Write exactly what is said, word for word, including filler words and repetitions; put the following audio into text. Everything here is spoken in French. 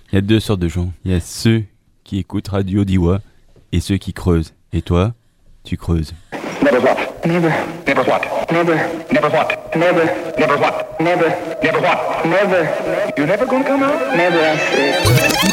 Il y a deux sortes de gens. Il y a ceux qui écoutent Radio Diwa et ceux qui creusent. Et toi, tu creuses. Never what? Never. Never what? Never. Never what? Never. Never what? Never. Never what? Never. You never gonna come out? Never, I say.